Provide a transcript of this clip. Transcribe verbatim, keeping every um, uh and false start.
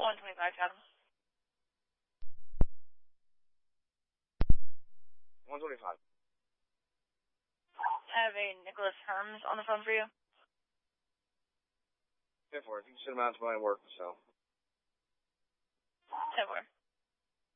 one twenty-five, Chatham. one twenty-five. I have a Nicholas Herms on the phone for you. ten four. If you can send him out to my work, so. ten four.